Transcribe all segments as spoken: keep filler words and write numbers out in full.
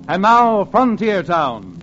And now, Frontier Town.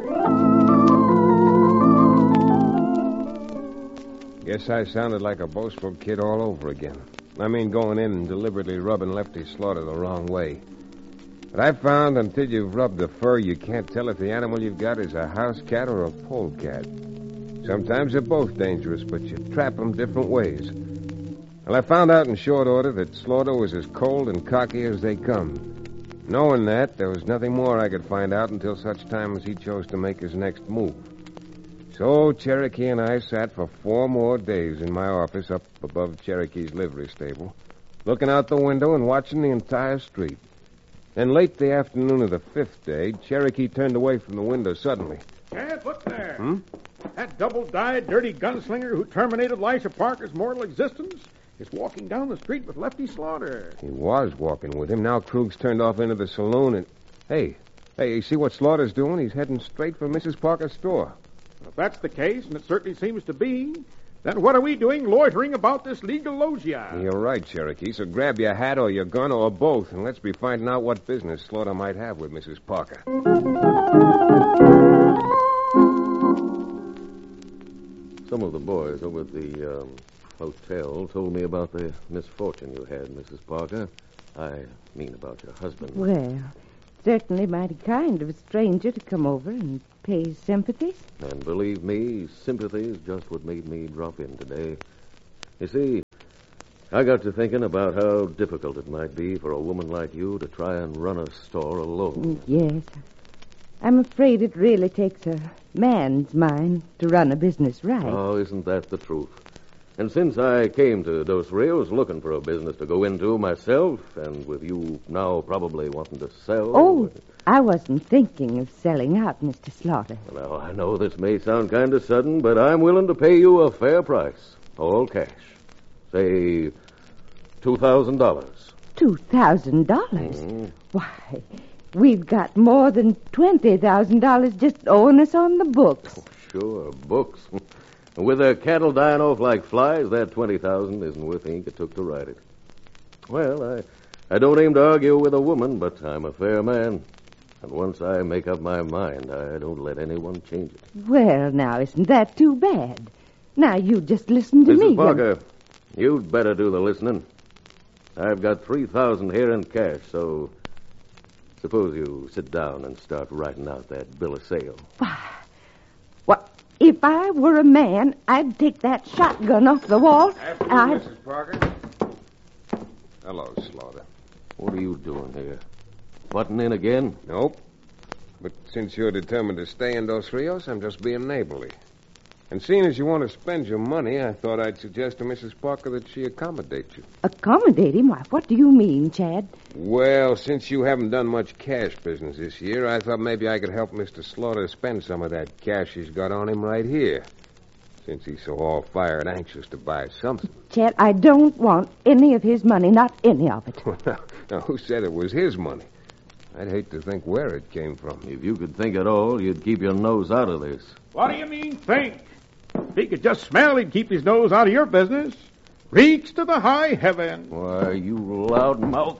Guess I sounded like a boastful kid all over again. I mean, going in and deliberately rubbing Lefty Slaughter the wrong way. But I found until you've rubbed the fur, you can't tell if the animal you've got is a house cat or a polecat. Sometimes they're both dangerous, but you trap them different ways. Well, I found out in short order that Slaughter was as cold and cocky as they come. Knowing that, there was nothing more I could find out until such time as he chose to make his next move. So Cherokee and I sat for four more days in my office up above Cherokee's livery stable, looking out the window and watching the entire street. Then late the afternoon of the fifth day, Cherokee turned away from the window suddenly. Chad, look there. Hmm? That double-dyed, dirty gunslinger who terminated Lisha Parker's mortal existence is walking down the street with Lefty Slaughter. He was walking with him. Now Krug's turned off into the saloon and... Hey, hey, you see what Slaughter's doing? He's heading straight for Missus Parker's store. Well, if that's the case, and it certainly seems to be, then what are we doing loitering about this legal loggia? You're right, Cherokee. So grab your hat or your gun or both, and let's be finding out what business Slaughter might have with Missus Parker. Some of the boys over at the um, hotel told me about the misfortune you had, Missus Parker. I mean about your husband. Well, certainly mighty kind of a stranger to come over and pay his sympathies. And believe me, sympathy is just what made me drop in today. You see, I got to thinking about how difficult it might be for a woman like you to try and run a store alone. Yes. I'm afraid it really takes a man's mind to run a business right. Oh, isn't that the truth? And since I came to Dos Rios looking for a business to go into myself, and with you now probably wanting to sell... Oh, I wasn't thinking of selling out, Mister Slaughter. Well, I know this may sound kind of sudden, but I'm willing to pay you a fair price. All cash. Say, two thousand dollars. Two thousand dollars? Mm-hmm. Why, we've got more than twenty thousand dollars just owing us on the books. Oh, sure, books. With their cattle dying off like flies, that twenty thousand dollars isn't worth the ink it took to write it. Well, I, I don't aim to argue with a woman, but I'm a fair man. And once I make up my mind, I don't let anyone change it. Well, now, isn't that too bad? Now, you just listen to Missus me. Parker, you'd better do the listening. I've got three thousand dollars here in cash, so suppose you sit down and start writing out that bill of sale. Why, what? If I were a man, I'd take that shotgun off the wall. After you, I'd... Missus Parker. Hello, Slaughter. What are you doing here? Butting in again? Nope. But since you're determined to stay in Dos Rios, I'm just being neighborly. And seeing as you want to spend your money, I thought I'd suggest to Missus Parker that she accommodate you. Accommodate him? Why, what do you mean, Chad? Well, since you haven't done much cash business this year, I thought maybe I could help Mister Slaughter spend some of that cash he's got on him right here, since he's so all-fired anxious to buy something. Chad, I don't want any of his money, not any of it. Now, who said it was his money? I'd hate to think where it came from. If you could think at all, you'd keep your nose out of this. What do you mean, think? If he could just smell, he'd keep his nose out of your business. Reach to the high heaven. Why, you loudmouth.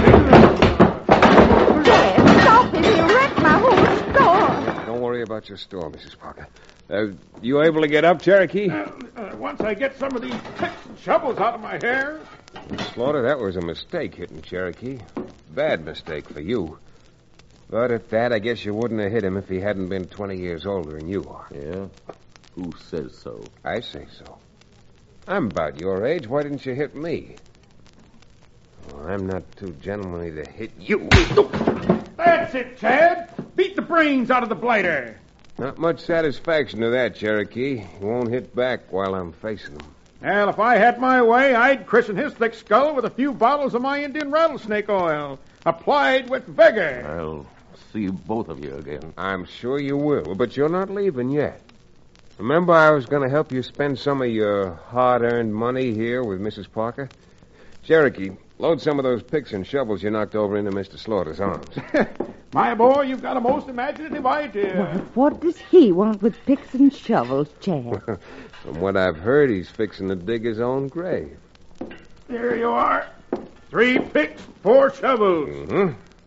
Chad, stop it. He'll wreck my whole store. Don't worry about your store, Missus Parker. Uh, you able to get up, Cherokee? Uh, uh, once I get some of these picks and shovels out of my hair. Slaughter, that was a mistake hitting Cherokee. Bad mistake for you. But at that, I guess you wouldn't have hit him if he hadn't been twenty years older than you are. Yeah? Who says so? I say so. I'm about your age. Why didn't you hit me? Well, I'm not too gentlemanly to hit you. That's it, Chad. Beat the brains out of the blighter. Not much satisfaction to that, Cherokee. He won't hit back while I'm facing him. Well, if I had my way, I'd christen his thick skull with a few bottles of my Indian rattlesnake oil, applied with vigor. I'll see both of you again. I'm sure you will, but you're not leaving yet. Remember I was going to help you spend some of your hard-earned money here with Missus Parker? Cherokee, load some of those picks and shovels you knocked over into Mister Slaughter's arms. My boy, you've got a most imaginative idea. Well, what does he want with picks and shovels, Chad? From what I've heard, he's fixing to dig his own grave. Here you are. Three picks, four shovels. Mm-hmm.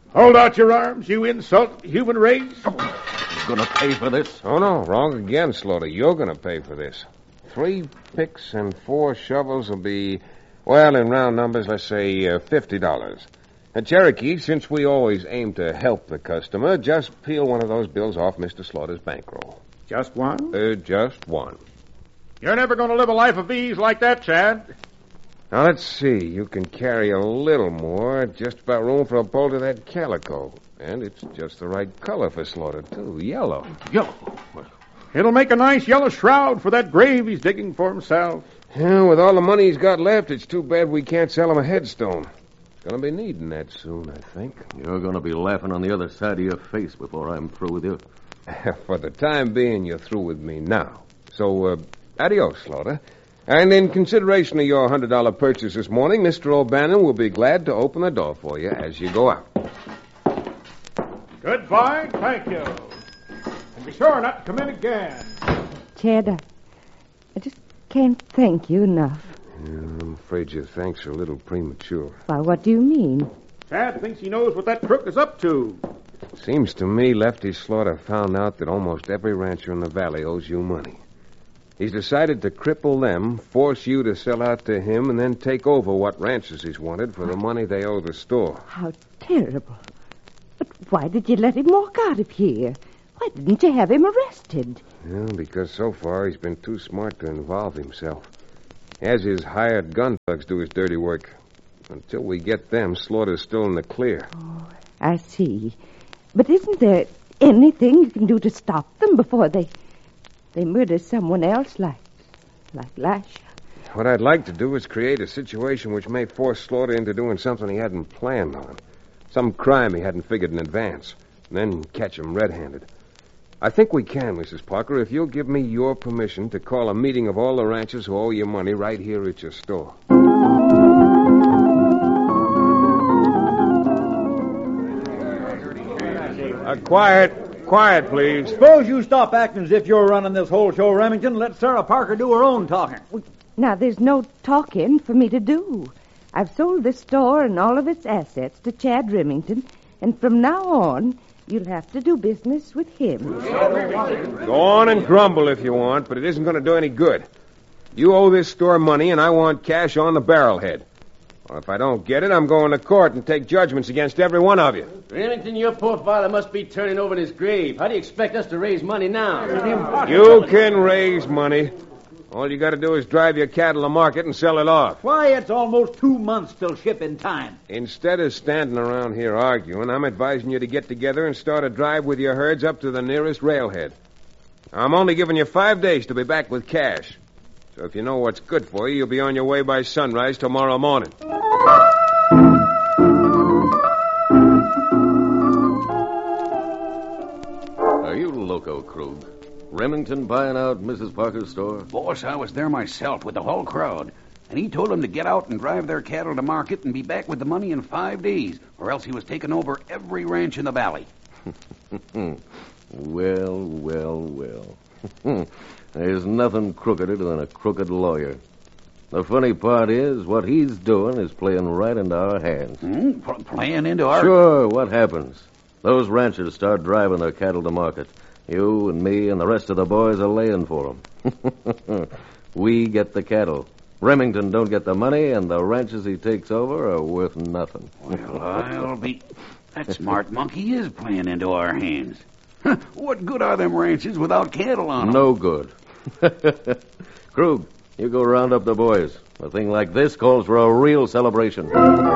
Hold out your arms, you insult the human race. Gonna pay for this? Oh, no, wrong again, Slaughter. You're going to pay for this. Three picks and four shovels will be, well, in round numbers, let's say uh, fifty dollars. Now, Cherokee, since we always aim to help the customer, just peel one of those bills off Mister Slaughter's bankroll. Just one? Uh, just one. You're never going to live a life of ease like that, Chad. Now, let's see. You can carry a little more. Just about room for a bolt of that calico. And it's just the right color for Slaughter, too. Yellow. Yellow. It'll make a nice yellow shroud for that grave he's digging for himself. Yeah, with all the money he's got left, it's too bad we can't sell him a headstone. He's going to be needing that soon, I think. You're going to be laughing on the other side of your face before I'm through with you. For the time being, you're through with me now. So, uh, adios, Slaughter. And in consideration of your one hundred dollars purchase this morning, Mister O'Bannon will be glad to open the door for you as you go out. Goodbye, thank you. And be sure not to come in again. Chad, I, I just can't thank you enough. Yeah, I'm afraid your thanks are a little premature. Why, what do you mean? Chad thinks he knows what that crook is up to. Seems to me Lefty Slaughter found out that almost every rancher in the valley owes you money. He's decided to cripple them, force you to sell out to him, and then take over what ranches he's wanted for the money they owe the store. How terrible. But why did you let him walk out of here? Why didn't you have him arrested? Yeah, because so far he's been too smart to involve himself. He has his hired gun thugs do his dirty work. Until we get them, Slaughter's still in the clear. Oh, I see. But isn't there anything you can do to stop them before they... They murder someone else like, like Lasher? What I'd like to do is create a situation which may force Slaughter into doing something he hadn't planned on. Some crime he hadn't figured in advance. And then catch him red-handed. I think we can, Missus Parker, if you'll give me your permission to call a meeting of all the ranchers who owe you money right here at your store. Uh, quiet. Quiet, please. Suppose you stop acting as if you're running this whole show, Remington, and let Sarah Parker do her own talking. Now, there's no talking for me to do. I've sold this store and all of its assets to Chad Remington, and from now on, you'll have to do business with him. Go on and grumble if you want, but it isn't going to do any good. You owe this store money, and I want cash on the barrelhead. Or if I don't get it, I'm going to court and take judgments against every one of you. Remington, your poor father must be turning over in his grave. How do you expect us to raise money now? You can raise money. All you got to do is drive your cattle to market and sell it off. Why, it's almost two months till shipping time. Instead of standing around here arguing, I'm advising you to get together and start a drive with your herds up to the nearest railhead. I'm only giving you five days to be back with cash. So if you know what's good for you, you'll be on your way by sunrise tomorrow morning. Are you loco, Krug? Remington buying out Missus Parker's store? Boss, I was there myself with the whole crowd. And he told them to get out and drive their cattle to market and be back with the money in five days, or else he was taking over every ranch in the valley. Well, well, well. There's nothing crookeder than a crooked lawyer. The funny part is, what he's doing is playing right into our hands. Hmm? P- playing into our... Sure, what happens? Those ranchers start driving their cattle to market. You and me and the rest of the boys are laying for them. We get the cattle. Remington don't get the money, and the ranches he takes over are worth nothing. Well, I'll be... That smart monkey is playing into our hands. What good are them ranches without cattle on them? No good. Krug, you go round up the boys. A thing like this calls for a real celebration.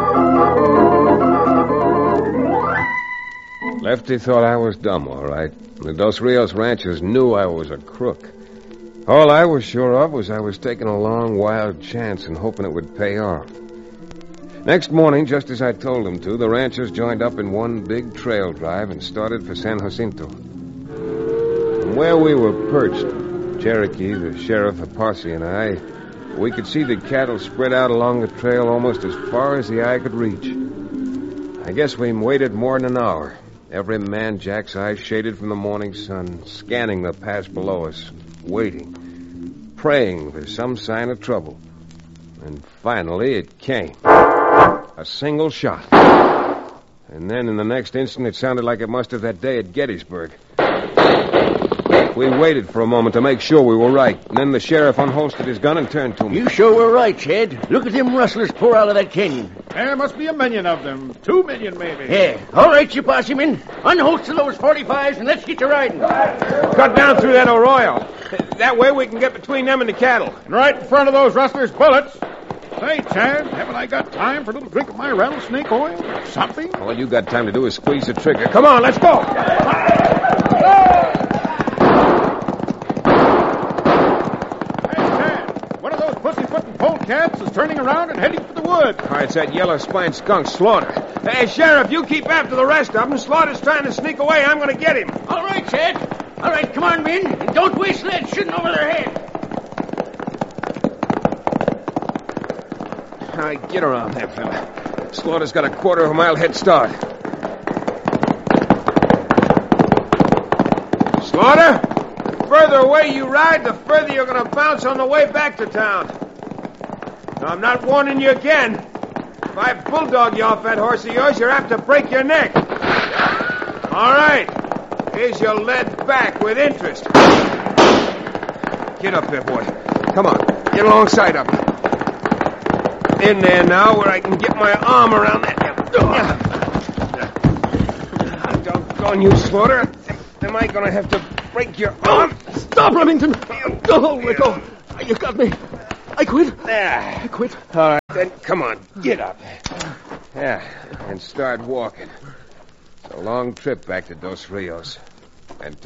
Lefty thought I was dumb, all right. The Dos Rios ranchers knew I was a crook. All I was sure of was I was taking a long, wild chance and hoping it would pay off. Next morning, just as I told them to, the ranchers joined up in one big trail drive and started for San Jacinto. From where we were perched, Cherokee, the sheriff, the posse, and I, we could see the cattle spread out along the trail almost as far as the eye could reach. I guess we waited more than an hour. Every man Jack's eyes shaded from the morning sun, scanning the pass below us, waiting, praying for some sign of trouble. And finally it came. A single shot. And then in the next instant, it sounded like it must have that day at Gettysburg. We waited for a moment to make sure we were right. And then the sheriff unholstered his gun and turned to me. You sure were right, Chad. Look at them rustlers pour out of that canyon. There must be a million of them. Two million, maybe. Yeah. All right, you posse men. Unholster those forty-fives and let's get to riding. Cut down through that arroyo. That way we can get between them and the cattle. And right in front of those rustlers' bullets. Say, Chad, haven't I got time for a little drink of my rattlesnake oil or something? All you got time to do is squeeze the trigger. Come on, let's go. Pussyfooting polecats is turning around and heading for the woods. All right, it's that yellow-spined skunk, Slaughter. Hey, Sheriff, you keep after the rest of them. Slaughter's trying to sneak away. I'm going to get him. All right, Chad. All right, come on, men. And don't waste lead shooting over their head. All right, get around there, fella. Slaughter's got a quarter of a mile head start. Slaughter? The further away you ride, the further you're going to bounce on the way back to town. Now, I'm not warning you again. If I bulldog you off that horse of yours, you're apt to break your neck. All right. Here's your lead back with interest. Get up there, boy. Come on. Get alongside of me. In there now where I can get my arm around that. Doggone you, Slaughter. Am I going to have to break your arm? Stop, Remington. Oh, let go. You got me. I quit. There. I quit. All right, then come on. Get up. Yeah, and start walking. It's a long trip back to Dos Rios. And